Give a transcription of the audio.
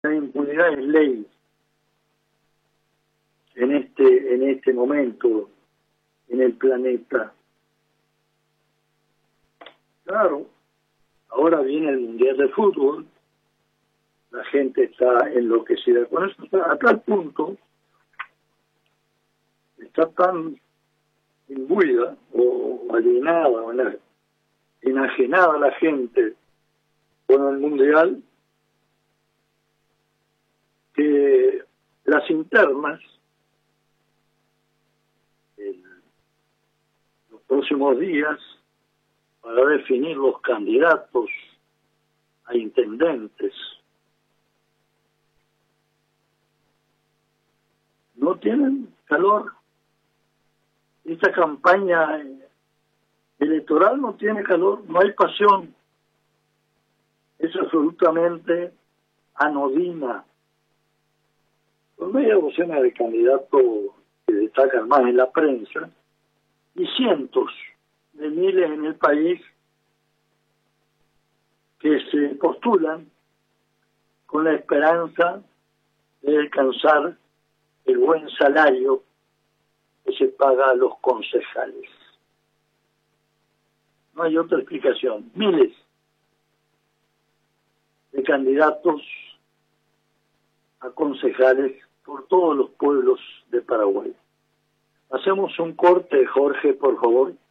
La impunidad es ley en este momento en el planeta. Claro, ahora viene el Mundial de Fútbol, la gente está enloquecida con eso, a tal punto, está tan imbuida o alienada o enajenada la gente con el Mundial, que las internas en los próximos días para definir los candidatos a intendentes no tienen calor. Esta campaña electoral no tiene calor, no hay pasión, es absolutamente anodina. Con media docena de candidatos que destacan más en la prensa y cientos de miles en el país que se postulan con la esperanza de alcanzar el buen salario que se paga a los concejales. No hay otra explicación. Miles de candidatos a concejales por todos los pueblos de Paraguay. Hacemos un corte, Jorge, por favor.